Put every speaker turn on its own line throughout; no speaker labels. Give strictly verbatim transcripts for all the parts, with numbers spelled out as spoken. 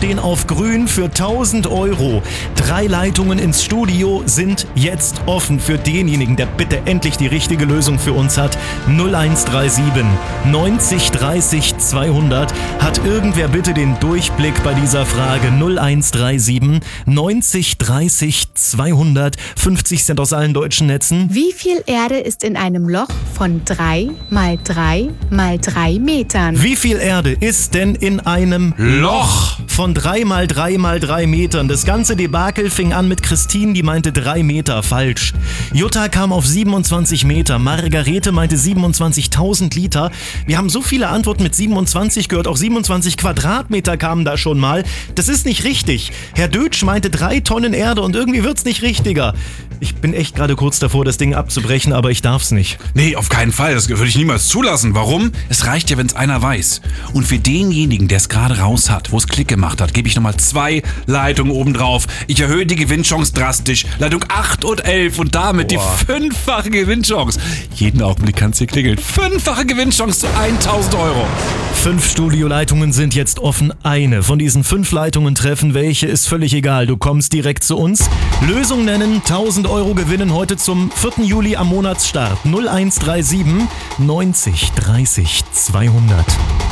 stehen auf grün für tausend Euro. Drei Leitungen ins Studio sind jetzt offen für denjenigen, der bitte endlich die richtige Lösung für uns hat. null eins drei sieben neunzig dreißig zweihundert. Hat irgendwer bitte den Durchblick bei dieser Frage? null eins drei sieben neunzig dreißig zweihundert. fünfzig Cent aus allen deutschen Netzen.
Wie viel Erde ist in einem Loch von drei mal drei mal drei Metern?
Wie viel Erde ist denn in einem Loch von drei mal drei mal drei Metern? Das ganze Debakel fing an mit Christine, die meinte drei Meter, falsch. Jutta kam auf siebenundzwanzig Meter, Margarete meinte siebenundzwanzigtausend Liter. Wir haben so viele Antworten mit siebenundzwanzig gehört, auch siebenundzwanzig Quadratmeter kamen da schon mal. Das ist nicht richtig. Herr Dötsch meinte drei Tonnen Erde und irgendwie wird's nicht richtiger. Ich bin echt gerade kurz davor, das Ding abzubrechen, aber ich darf's nicht.
Nee, auf keinen Fall. Das würde ich niemals zulassen. Warum? Es reicht ja, wenn es einer weiß. Und für denjenigen, der es gerade raus hat, wo es Klick gemacht hat, gebe ich nochmal zwei Leitungen obendrauf. Ich erhöhe die Gewinnchance drastisch. Leitung acht und elf und damit Boah. die fünffache Gewinnchance. Jeden Augenblick kann es hier klingeln. Fünffache Gewinnchance zu tausend Euro.
Fünf Studioleitungen sind jetzt offen. Eine von diesen fünf Leitungen treffen. Welche ist völlig egal. Du kommst direkt zu uns. Lösung nennen, tausend Euro gewinnen heute zum vierten Juli am Monatsstart. null eins drei sieben neunzig dreißig zweihundert.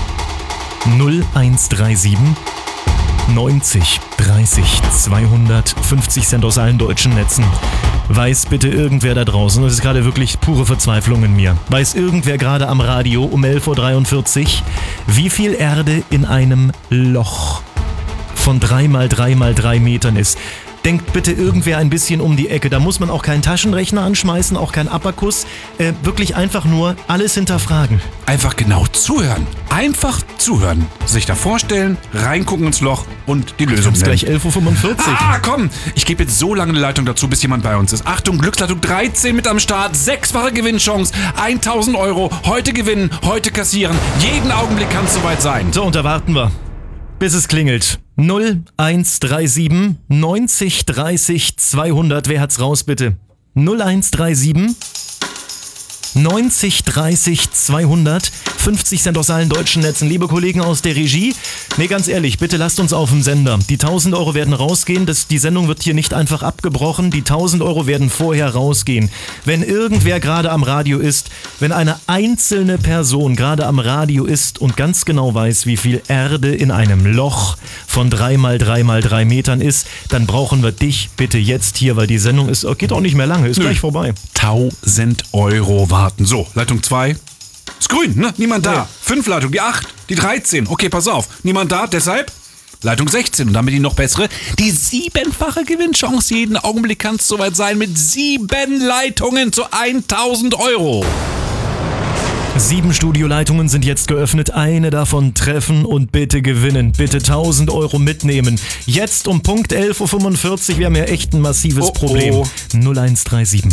null eins drei sieben neunzig dreißig zweihundert. fünfzig Cent aus allen deutschen Netzen. Weiß bitte irgendwer da draußen, das ist gerade wirklich pure Verzweiflung in mir, weiß irgendwer gerade am Radio um elf Uhr dreiundvierzig, wie viel Erde in einem Loch von drei mal drei mal drei Metern ist? Denkt bitte irgendwer ein bisschen um die Ecke. Da muss man auch keinen Taschenrechner anschmeißen, auch kein Abakus. Äh, wirklich einfach nur alles hinterfragen.
Einfach genau zuhören. Einfach zuhören. Sich da vorstellen, reingucken ins Loch und die Lösung nennen.
Gleich elf Uhr fünfundvierzig.
Ah, komm! Ich gebe jetzt so lange eine Leitung dazu, bis jemand bei uns ist. Achtung, Glücksleitung dreizehn mit am Start. Sechsfache Gewinnchance. tausend Euro. Heute gewinnen, heute kassieren. Jeden Augenblick kann es soweit sein.
So, und da warten wir, bis es klingelt. null eins drei sieben neunzig dreißig zweihundert. Wer hat's raus, bitte? null eins drei sieben neunzig dreißig zweihundert. fünfzig Cent aus allen deutschen Netzen. Liebe Kollegen aus der Regie, nee, ganz ehrlich, bitte lasst uns auf dem Sender. Die tausend Euro werden rausgehen. Das, die Sendung wird hier nicht einfach abgebrochen. Die tausend Euro werden vorher rausgehen. Wenn irgendwer gerade am Radio ist, wenn eine einzelne Person gerade am Radio ist und ganz genau weiß, wie viel Erde in einem Loch von drei mal drei mal drei Metern ist, dann brauchen wir dich bitte jetzt hier, weil die Sendung ist, geht auch nicht mehr lange, ist Nö. gleich vorbei.
tausend Euro warten. So, Leitung zwei. Ist grün, ne? Niemand da.
Ja.
Fünf Leitung, die acht, die dreizehn. Okay, pass auf. Niemand da, deshalb Leitung sechzehn. Und damit die noch bessere, die siebenfache Gewinnchance. Jeden Augenblick kann es soweit sein mit sieben Leitungen zu tausend Euro.
Sieben Studioleitungen sind jetzt geöffnet. Eine davon treffen und bitte gewinnen. Bitte tausend Euro mitnehmen. Jetzt um Punkt elf Uhr fünfundvierzig. Wir haben ja echt ein massives
oh,
Problem.
Oh.
null eins drei sieben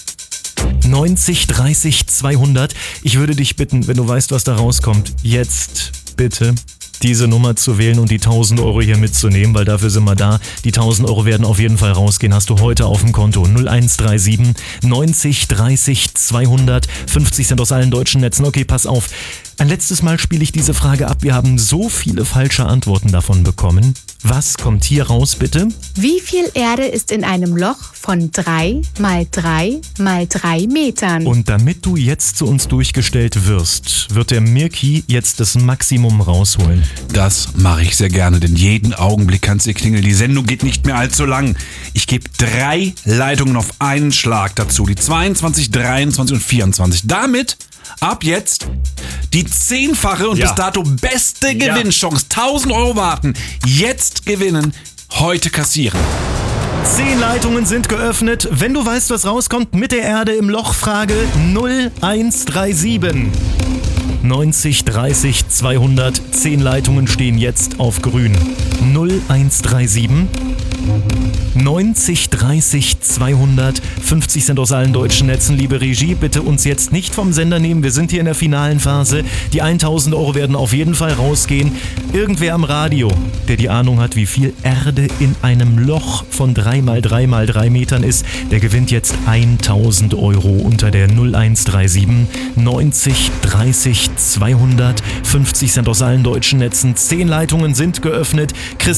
neunzig dreißig zweihundert. Ich würde dich bitten, wenn du weißt, was da rauskommt, jetzt bitte diese Nummer zu wählen und die tausend Euro hier mitzunehmen, weil dafür sind wir da. Die tausend Euro werden auf jeden Fall rausgehen. Hast du heute auf dem Konto. null eins drei sieben neunzig dreißig zweihundert. fünfzig Cent aus allen deutschen Netzen. Okay, pass auf. Ein letztes Mal spiele ich diese Frage ab. Wir haben so viele falsche Antworten davon bekommen. Was kommt hier raus, bitte?
Wie viel Erde ist in einem Loch von drei mal drei mal drei Metern?
Und damit du jetzt zu uns durchgestellt wirst, wird der Mirki jetzt das Maximum rausholen.
Das mache ich sehr gerne, denn jeden Augenblick kann es hier klingeln. Die Sendung geht nicht mehr allzu lang. Ich gebe drei Leitungen auf einen Schlag dazu. Die zweiundzwanzig, dreiundzwanzig und vierundzwanzig. Damit ab jetzt die zehnfache und ja. bis dato beste Gewinnchance. Ja. tausend Euro warten. Jetzt gewinnen, heute kassieren.
Zehn Leitungen sind geöffnet. Wenn du weißt, was rauskommt mit der Erde im Loch, Frage null eins drei sieben neunzig dreißig zweihundert. Zehn Leitungen stehen jetzt auf grün. null eins drei sieben neunzig dreißig zweihundert. fünfzig Cent aus allen deutschen Netzen. Liebe Regie, bitte uns jetzt nicht vom Sender nehmen. Wir sind hier in der finalen Phase. Die tausend Euro werden auf jeden Fall rausgehen. Irgendwer am Radio, der die Ahnung hat, wie viel Erde in einem Loch von drei mal drei mal drei Metern ist, der gewinnt jetzt tausend Euro unter der null eins drei sieben neunzig dreißig zweihundert. fünfzig Cent aus allen deutschen Netzen. Zehn Leitungen sind geöffnet. Chris